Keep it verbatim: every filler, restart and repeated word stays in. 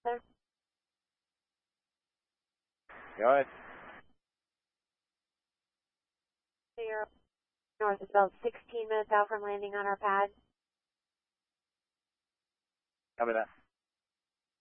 Sir? Go ahead. You're north is about sixteen minutes out from landing on our pad. Copy that.